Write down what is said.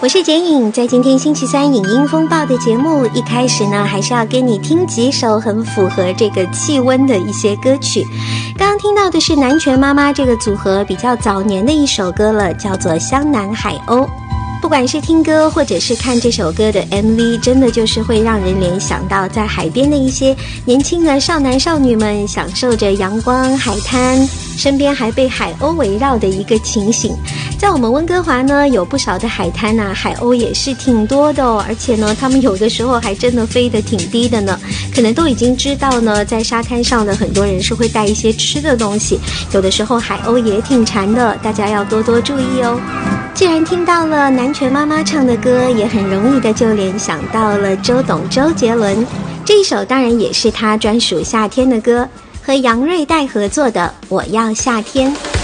我是简颖，在今天星期三影音风暴的节目一开始呢，还是要跟你听几首很符合这个气温的一些歌曲。刚刚听到的是南拳妈妈这个组合比较早年的一首歌了，叫做《湘南海鸥》。不管是听歌或者是看这首歌的 MV， 真的就是会让人联想到在海边的一些年轻的少男少女们享受着阳光海滩，身边还被海鸥围绕的一个情形。在我们温哥华呢，有不少的海滩啊，海鸥也是挺多的哦，而且呢，他们有的时候还真的飞得挺低的呢，可能都已经知道呢，在沙滩上的很多人是会带一些吃的东西，有的时候海鸥也挺馋的，大家要多多注意哦。既然听到了南拳妈妈唱的歌，也很容易的就联想到了周杰伦。这一首当然也是他专属夏天的歌，和杨瑞代合作的《我要夏天》。